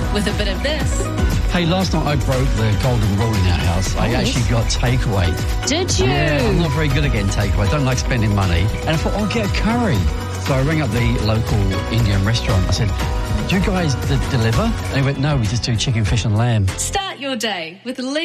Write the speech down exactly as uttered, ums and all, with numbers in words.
with a bit of this. Hey, last night I broke the golden rule in our house. I Oh, yes. actually got takeaway. Did you? Yeah, I'm not very good at getting takeaway. I don't like spending money. And I thought, I'll get a curry. So I rang up the local Indian restaurant. I said, do you guys d- deliver? And they went, no, we just do chicken, fish and lamb. Start your day with Lee.